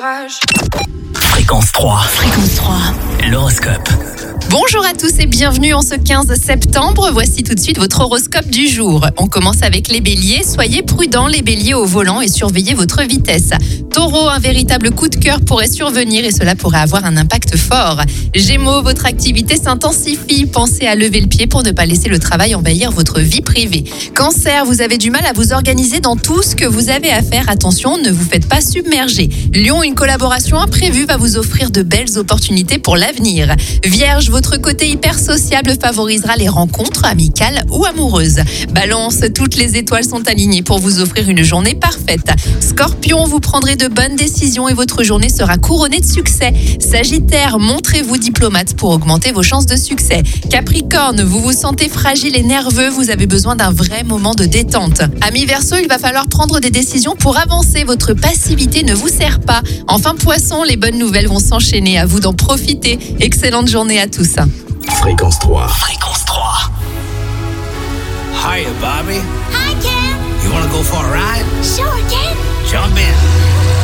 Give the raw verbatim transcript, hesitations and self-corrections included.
Fréquence trois. Fréquence trois. L'horoscope. Bonjour à tous et bienvenue en ce quinze septembre. Voici tout de suite votre horoscope du jour. On commence avec les béliers. Soyez prudents les béliers au volant et surveillez votre vitesse. Taureau, un véritable coup de cœur pourrait survenir et cela pourrait avoir un impact fort. Gémeaux, votre activité s'intensifie. Pensez à lever le pied pour ne pas laisser le travail envahir votre vie privée. Cancer, vous avez du mal à vous organiser dans tout ce que vous avez à faire. Attention, ne vous faites pas submerger. Lion, une collaboration imprévue va vous offrir de belles opportunités pour l'avenir. Vierge, votre côté hyper sociable favorisera les rencontres amicales ou amoureuses. Balance, toutes les étoiles sont alignées pour vous offrir une journée parfaite. Scorpion, vous prendrez de bonnes décisions et votre journée sera couronnée de succès. Sagittaire, montrez-vous diplomate pour augmenter vos chances de succès. Capricorne, vous vous sentez fragile et nerveux, vous avez besoin d'un vrai moment de détente. Amis Verseau, il va falloir prendre des décisions pour avancer, votre passivité ne vous sert pas. Enfin Poisson, les bonnes nouvelles vont s'enchaîner, à vous d'en profiter. Excellente journée à tous. Fréquence trois. Fréquence trois. Hiya, Bobby. Hi, Ken. You want to go for a ride? Sure, Ken. Jump in.